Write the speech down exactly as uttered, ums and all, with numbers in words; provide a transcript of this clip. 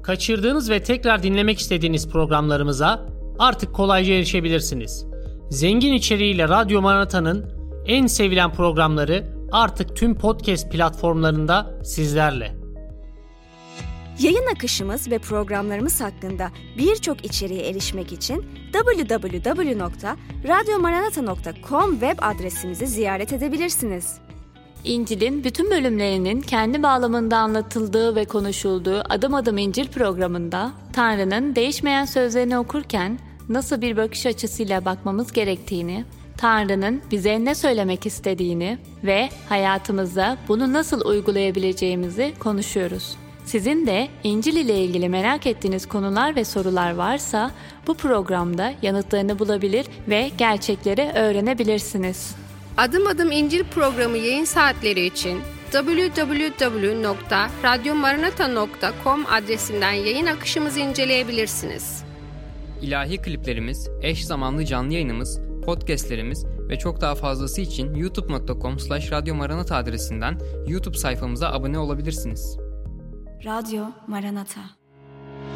Kaçırdığınız ve tekrar dinlemek istediğiniz programlarımıza artık kolayca erişebilirsiniz. Zengin içeriğiyle Radyo Maranata'nın en sevilen programları artık tüm podcast platformlarında sizlerle. Yayın akışımız ve programlarımız hakkında birçok içeriğe erişmek için double-u double-u double-u nokta radyo maranata nokta com web adresimizi ziyaret edebilirsiniz. İncil'in bütün bölümlerinin kendi bağlamında anlatıldığı ve konuşulduğu Adım Adım İncil programında Tanrı'nın değişmeyen sözlerini okurken nasıl bir bakış açısıyla bakmamız gerektiğini, Tanrı'nın bize ne söylemek istediğini ve hayatımızda bunu nasıl uygulayabileceğimizi konuşuyoruz. Sizin de İncil ile ilgili merak ettiğiniz konular ve sorular varsa bu programda yanıtlarını bulabilir ve gerçekleri öğrenebilirsiniz. Adım Adım İncil programı yayın saatleri için double-u double-u double-u nokta radyo maranata nokta com adresinden yayın akışımızı inceleyebilirsiniz. İlahi kliplerimiz, eş zamanlı canlı yayınımız, podcastlerimiz ve çok daha fazlası için youtube nokta com slash radyo maranata adresinden YouTube sayfamıza abone olabilirsiniz. Radyo Maranata.